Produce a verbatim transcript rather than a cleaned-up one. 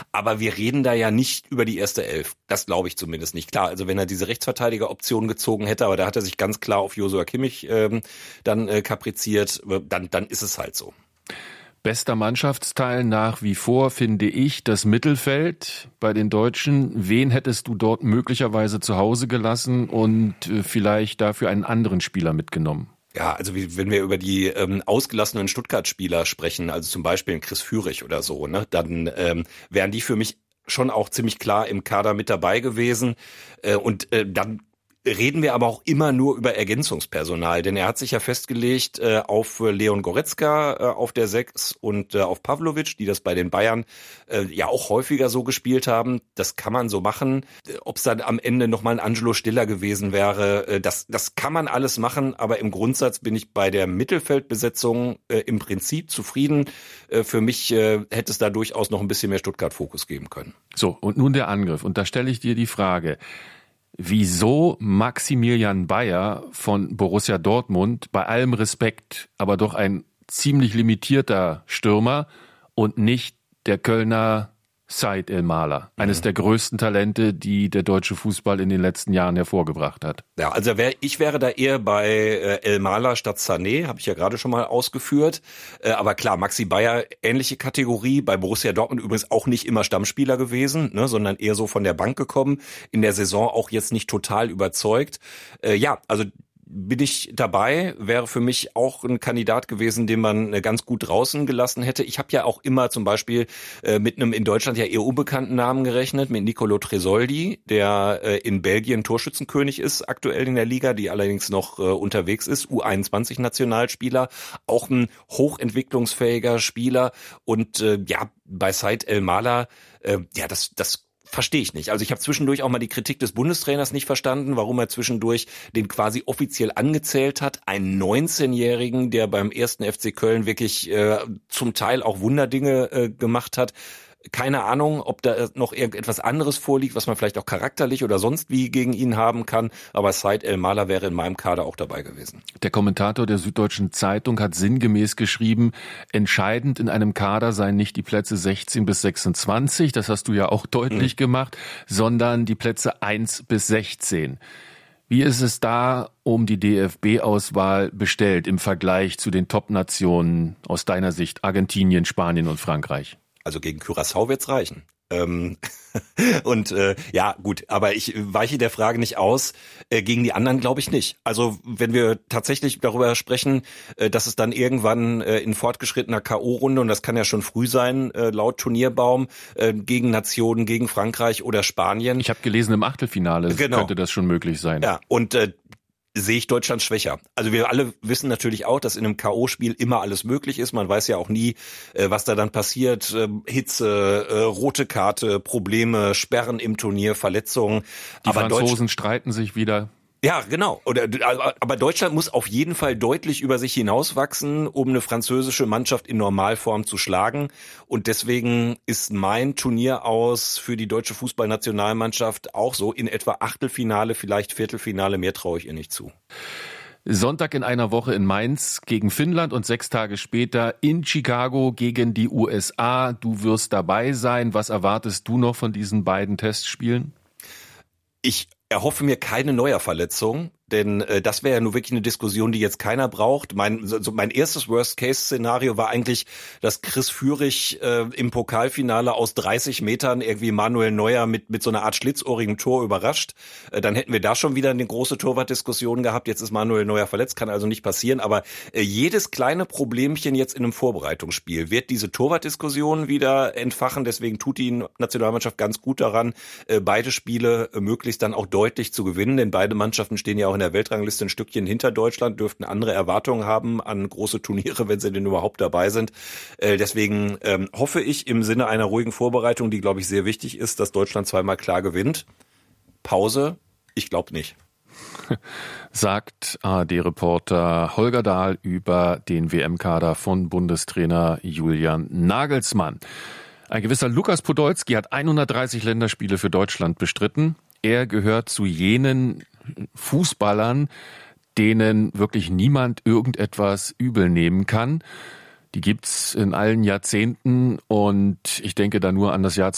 Aber wir reden da ja nicht über die erste Elf. Das glaube ich zumindest nicht. Klar, also wenn er diese Rechtsverteidiger-Option gezogen hätte, aber da hat er sich ganz klar auf Joshua Kimmich ähm, dann äh, kapriziert, dann, dann ist es halt so. Bester Mannschaftsteil nach wie vor finde ich das Mittelfeld bei den Deutschen. Wen hättest du dort möglicherweise zu Hause gelassen und vielleicht dafür einen anderen Spieler mitgenommen? Ja, also wie, wenn wir über die ähm, ausgelassenen Stuttgart-Spieler sprechen, also zum Beispiel einen Chris Führig oder so, ne, dann ähm, wären die für mich schon auch ziemlich klar im Kader mit dabei gewesen. Äh, und äh, dann reden wir aber auch immer nur über Ergänzungspersonal, denn er hat sich ja festgelegt äh, auf Leon Goretzka äh, auf der sechs und äh, auf Pavlovic, die das bei den Bayern äh, ja auch häufiger so gespielt haben. Das kann man so machen. Ob es dann am Ende nochmal ein Angelo Stiller gewesen wäre, äh, das, das kann man alles machen, aber im Grundsatz bin ich bei der Mittelfeldbesetzung äh, im Prinzip zufrieden. Äh, für mich äh, hätte es da durchaus noch ein bisschen mehr Stuttgart-Fokus geben können. So, und nun der Angriff. Und da stelle ich dir die Frage: Wieso Maximilian Bayer von Borussia Dortmund, bei allem Respekt, aber doch ein ziemlich limitierter Stürmer und nicht der Kölner Said El-Mala, eines mhm. der größten Talente, die der deutsche Fußball in den letzten Jahren hervorgebracht hat? Ja, also wär, ich wäre da eher bei äh, El-Mala statt Sané, habe ich ja gerade schon mal ausgeführt. Äh, aber klar, Maxi Bayer, ähnliche Kategorie, bei Borussia Dortmund übrigens auch nicht immer Stammspieler gewesen, ne, sondern eher so von der Bank gekommen, in der Saison auch jetzt nicht total überzeugt. Äh, ja, also bin ich dabei, wäre für mich auch ein Kandidat gewesen, den man ganz gut draußen gelassen hätte. Ich habe ja auch immer zum Beispiel äh, mit einem in Deutschland ja eher unbekannten Namen gerechnet, mit Nicolo Tresoldi, der äh, in Belgien Torschützenkönig ist, aktuell in der Liga, die allerdings noch äh, unterwegs ist, U einundzwanzig Nationalspieler, auch ein hochentwicklungsfähiger Spieler und äh, ja, bei Said El-Mala, äh, ja, das das verstehe ich nicht. Also ich habe zwischendurch auch mal die Kritik des Bundestrainers nicht verstanden, warum er zwischendurch den quasi offiziell angezählt hat. Einen neunzehnjährigen, der beim ersten F C Köln wirklich äh, zum Teil auch Wunderdinge äh, gemacht hat. Keine Ahnung, ob da noch irgendetwas anderes vorliegt, was man vielleicht auch charakterlich oder sonst wie gegen ihn haben kann. Aber Said El-Mala wäre in meinem Kader auch dabei gewesen. Der Kommentator der Süddeutschen Zeitung hat sinngemäß geschrieben, entscheidend in einem Kader seien nicht die Plätze sechzehn bis sechsundzwanzig, das hast du ja auch deutlich mhm. gemacht, sondern die Plätze eins bis sechzehn. Wie ist es da um die D F B-Auswahl bestellt im Vergleich zu den Top-Nationen aus deiner Sicht, Argentinien, Spanien und Frankreich? Also gegen Curaçao wird's reichen. Ähm und äh, ja, gut, aber ich weiche der Frage nicht aus. Äh, gegen die anderen glaube ich nicht. Also wenn wir tatsächlich darüber sprechen, äh, dass es dann irgendwann äh, in fortgeschrittener K O-Runde, und das kann ja schon früh sein, äh, laut Turnierbaum, äh, gegen Nationen, gegen Frankreich oder Spanien. Ich habe gelesen, im Achtelfinale genau. könnte das schon möglich sein. Ja, und äh, sehe ich Deutschland schwächer. Also wir alle wissen natürlich auch, dass in einem K O-Spiel immer alles möglich ist. Man weiß ja auch nie, was da dann passiert. Hitze, rote Karte, Probleme, Sperren im Turnier, Verletzungen. Die Aber Franzosen Deutsch- streiten sich wieder. Ja, genau. Oder, aber Deutschland muss auf jeden Fall deutlich über sich hinauswachsen, um eine französische Mannschaft in Normalform zu schlagen. Und deswegen ist mein Turnier aus für die deutsche Fußballnationalmannschaft auch so in etwa Achtelfinale, vielleicht Viertelfinale. Mehr traue ich ihr nicht zu. Sonntag in einer Woche in Mainz gegen Finnland und sechs Tage später in Chicago gegen die U S A. Du wirst dabei sein. Was erwartest du noch von diesen beiden Testspielen? Ich erhoffe mir keine Neuerverletzung, denn äh, das wäre ja nur wirklich eine Diskussion, die jetzt keiner braucht. Mein so mein erstes Worst-Case-Szenario war eigentlich, dass Chris Führig äh, im Pokalfinale aus dreißig Metern irgendwie Manuel Neuer mit mit so einer Art schlitzohrigem Tor überrascht. Äh, dann hätten wir da schon wieder eine große Torwartdiskussion gehabt. Jetzt ist Manuel Neuer verletzt, kann also nicht passieren. Aber äh, jedes kleine Problemchen jetzt in einem Vorbereitungsspiel wird diese Torwartdiskussion wieder entfachen. Deswegen tut die Nationalmannschaft ganz gut daran, äh, beide Spiele äh, möglichst dann auch deutlich zu gewinnen. Denn beide Mannschaften stehen ja auch in der Weltrangliste ein Stückchen hinter Deutschland, dürften andere Erwartungen haben an große Turniere, wenn sie denn überhaupt dabei sind. Äh, deswegen ähm, hoffe ich im Sinne einer ruhigen Vorbereitung, die, glaube ich, sehr wichtig ist, dass Deutschland zweimal klar gewinnt. Pause? Ich glaube nicht. Sagt A R D-Reporter Holger Dahl über den W M-Kader von Bundestrainer Julian Nagelsmann. Ein gewisser Lukas Podolski hat hundertdreißig Länderspiele für Deutschland bestritten. Er gehört zu jenen Fußballern, denen wirklich niemand irgendetwas übel nehmen kann. Die gibt's in allen Jahrzehnten und ich denke da nur an das Jahr